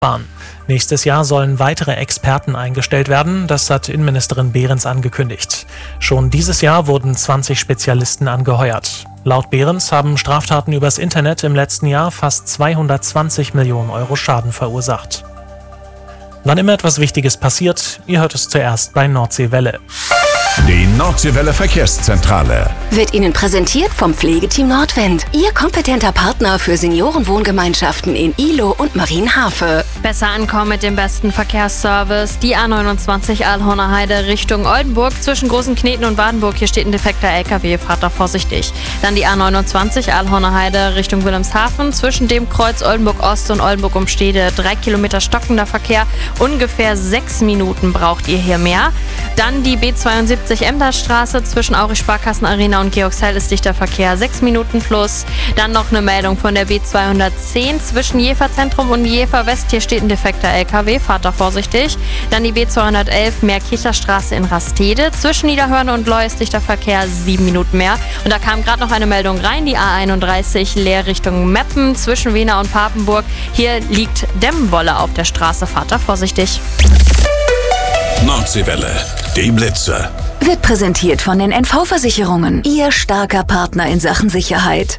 Nächstes Jahr sollen weitere Experten eingestellt werden, das hat Innenministerin Behrens angekündigt. Schon dieses Jahr wurden 20 Spezialisten angeheuert. Laut Behrens haben Straftaten übers Internet im letzten Jahr fast 220 Millionen Euro Schaden verursacht. Wann immer etwas Wichtiges passiert, ihr hört es zuerst bei Nordseewelle. Die Nordseewelle Verkehrszentrale wird Ihnen präsentiert vom Pflegeteam Nordwind. Ihr kompetenter Partner für Seniorenwohngemeinschaften in Ihlow und Marienhafe. Besser ankommen mit dem besten Verkehrsservice. Die A29 Alhorner Heide Richtung Oldenburg zwischen Großenkneten und Wadenburg. Hier steht ein defekter LKW, fahrt da vorsichtig. Dann die A29 Alhorner Heide Richtung Wilhelmshaven zwischen dem Kreuz Oldenburg Ost und Oldenburg Umstede. 3 Kilometer stockender Verkehr. Ungefähr 6 Minuten braucht ihr hier mehr. Dann die B72 Emderstraße zwischen Aurich Sparkassen Arena und Georgshall ist dichter Verkehr, 6 Minuten plus. Dann noch eine Meldung von der B210 zwischen Jever Zentrum und Jever West. Hier steht ein defekter LKW, fahrt da vorsichtig. Dann die B211 Meerkircher Straße in Rastede. Zwischen Niederhörne und Leu ist dichter Verkehr, 7 Minuten mehr. Und da kam gerade noch eine Meldung rein, die A31 leer Richtung Meppen zwischen Wena und Papenburg. Hier liegt Dämmwolle auf der Straße, fahrt da vorsichtig. Nordseewelle, die Blitze. Wird präsentiert von den NV-Versicherungen. Ihr starker Partner in Sachen Sicherheit.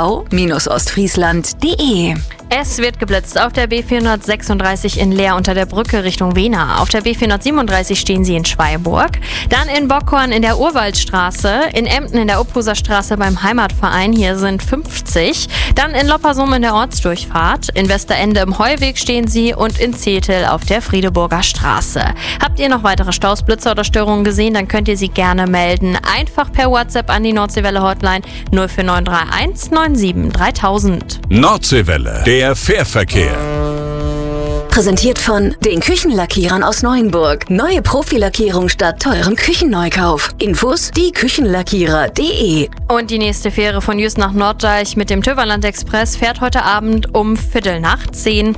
nv-ostfriesland.de. Es wird geblitzt auf der B436 in Leer unter der Brücke Richtung Wena. Auf der B437 stehen sie in Schweiburg. Dann in Bockhorn in der Urwaldstraße. In Emden in der Uphuser Straße beim Heimatverein. Hier sind 50. Dann in Loppersum in der Ortsdurchfahrt. In Westerende im Heuweg stehen sie und in Zetel auf der Friedeburger Straße. Habt ihr noch weitere Staus, Blitzer oder Störungen gesehen, dann könnt ihr sie gerne melden. Einfach per WhatsApp an die Nordseewelle Hotline 04931 97 3000. Nordseewelle, der Fährverkehr. Präsentiert von den Küchenlackierern aus Neuenburg. Neue Profilackierung statt teurem Küchenneukauf. Infos dieküchenlackierer.de. Und die nächste Fähre von Jüst nach Norddeich mit dem Töverland Express fährt heute Abend um 10:15.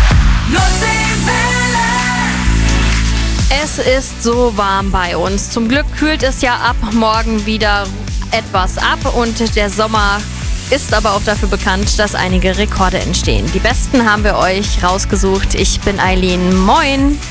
Es ist so warm bei uns. Zum Glück kühlt es ja ab morgen wieder etwas ab und der Sommer ist aber auch dafür bekannt, dass einige Rekorde entstehen. Die besten haben wir euch rausgesucht. Ich bin Eileen. Moin!